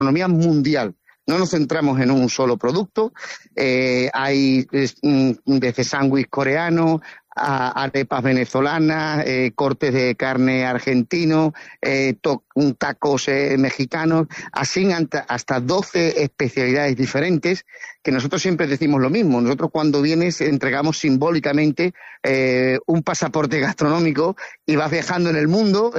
gastronomía mundial. No nos centramos en un solo producto. Hay desde sándwich coreano, arepas venezolanas, cortes de carne argentinos, tacos mexicanos, así hasta 12 especialidades diferentes, que nosotros siempre decimos lo mismo. Nosotros cuando vienes entregamos simbólicamente un pasaporte gastronómico y vas viajando en el mundo,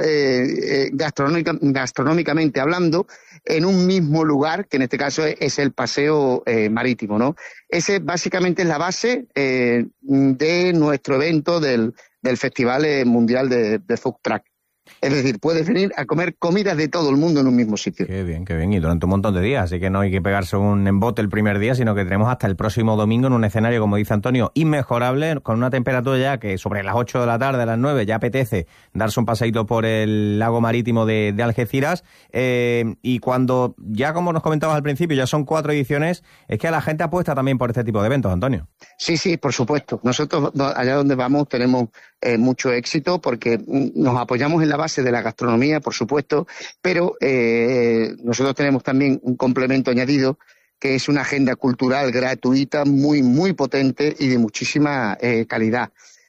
gastronómicamente hablando, en un mismo lugar, que en este caso es el paseo marítimo, ¿no? Ese básicamente es la base de nuestro evento del Festival Mundial de Food Truck. Es decir, puedes venir a comer comidas de todo el mundo en un mismo sitio. Qué bien, y durante un montón de días, así que no hay que pegarse un embote el primer día, sino que tenemos hasta el próximo domingo en un escenario, como dice Antonio, inmejorable, con una temperatura ya que sobre las 8 de la tarde, a las 9, ya apetece darse un paseíto por el lago marítimo de Algeciras, y cuando ya, como nos comentabas al principio, ya son 4 ediciones, es que la gente apuesta también por este tipo de eventos, Antonio. Sí, por supuesto. Nosotros, allá donde vamos, tenemos mucho éxito porque nos apoyamos en la base de la gastronomía, por supuesto, pero nosotros tenemos también un complemento añadido que es una agenda cultural gratuita muy potente y de muchísima calidad.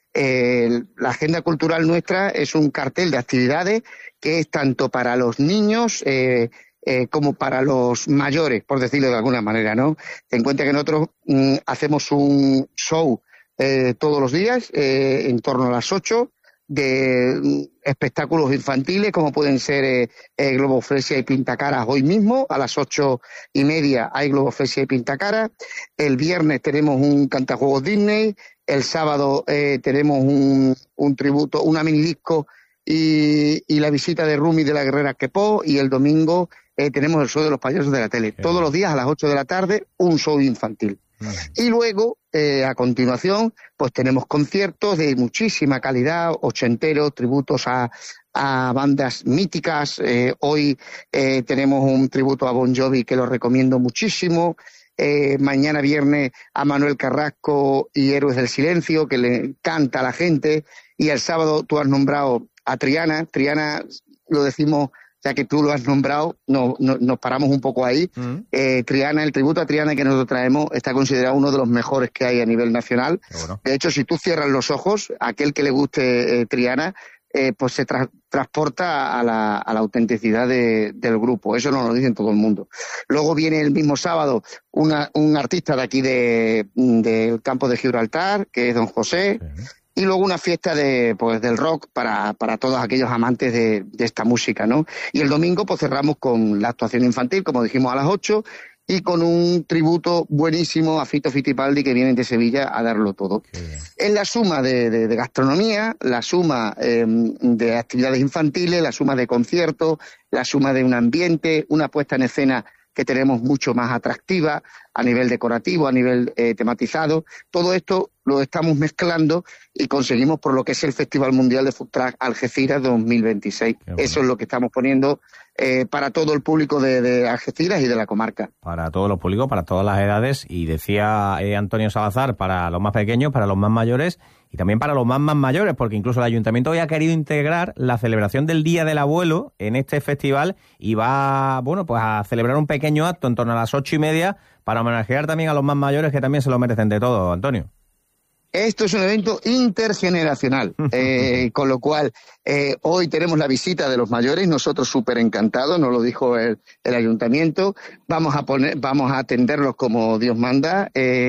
La agenda cultural nuestra es un cartel de actividades que es tanto para los niños como para los mayores, por decirlo de alguna manera, ¿no? Ten en cuenta que nosotros hacemos un show todos los días, en torno a las 8, de espectáculos infantiles, como pueden ser Globofresia y Pintacaras hoy mismo, a las 8:30 hay Globofresia y Pintacaras, el viernes tenemos un cantajuegos Disney, el sábado tenemos un tributo, una minidisco y la visita de Rumi de la Guerrera Quepó, y el domingo tenemos el show de los payasos de la tele. Todos los días a las 8 de la tarde, un show infantil. Y luego, a continuación, pues tenemos conciertos de muchísima calidad, ochenteros, tributos a bandas míticas. Hoy tenemos un tributo a Bon Jovi que lo recomiendo muchísimo. Mañana viernes a Manuel Carrasco y Héroes del Silencio, que le encanta a la gente. Y el sábado tú has nombrado a Triana. Triana, lo decimos, ya que tú lo has nombrado, nos paramos un poco ahí. Triana, el tributo a Triana que nosotros traemos está considerado uno de los mejores que hay a nivel nacional. Bueno. De hecho, si tú cierras los ojos, aquel que le guste Triana, pues se transporta a la autenticidad del grupo. Eso no lo dicen todo el mundo. Luego viene el mismo sábado un artista de aquí del campo de Gibraltar, que es Don José. Sí. Y luego una fiesta del rock para todos aquellos amantes de esta música, ¿no? Y el domingo pues cerramos con la actuación infantil, como dijimos, a las 8, y con un tributo buenísimo a Fito Fitipaldi, que vienen de Sevilla a darlo todo. Es la suma de gastronomía, la suma de actividades infantiles, la suma de conciertos, la suma de un ambiente, una puesta en escena que tenemos mucho más atractiva a nivel decorativo, a nivel tematizado. Todo esto lo estamos mezclando y conseguimos por lo que es el Festival Mundial de Food Truck Algeciras 2026. Bueno. Eso es lo que estamos poniendo para todo el público de Algeciras y de la comarca. Para todos los públicos, para todas las edades, y decía Antonio Salazar, para los más pequeños, para los más mayores y también para los más mayores, porque incluso el Ayuntamiento hoy ha querido integrar la celebración del Día del Abuelo en este festival y va, bueno, pues a celebrar un pequeño acto en torno a las 8:30 para homenajear también a los más mayores, que también se lo merecen de todo, Antonio. Esto es un evento intergeneracional, con lo cual hoy tenemos la visita de los mayores, nosotros súper encantados, nos lo dijo el ayuntamiento, vamos a atenderlos como Dios manda,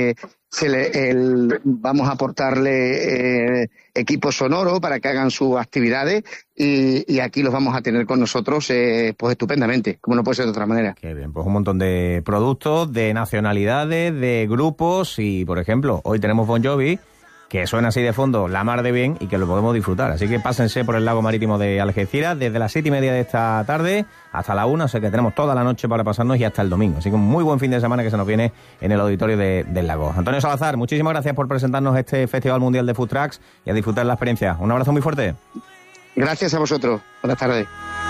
vamos a aportarle equipo sonoro para que hagan sus actividades y aquí los vamos a tener con nosotros pues estupendamente, como no puede ser de otra manera. Qué bien, pues un montón de productos, de nacionalidades, de grupos y, por ejemplo, hoy tenemos Bon Jovi, que suena así de fondo la mar de bien y que lo podemos disfrutar. Así que pásense por el lago marítimo de Algeciras desde las 7:30 de esta tarde hasta la 1, o sea que tenemos toda la noche para pasarnos y hasta el domingo. Así que un muy buen fin de semana que se nos viene en el auditorio del lago. Antonio Salazar, muchísimas gracias por presentarnos este Festival Mundial de Food Trucks y a disfrutar la experiencia. Un abrazo muy fuerte. Gracias a vosotros. Buenas tardes.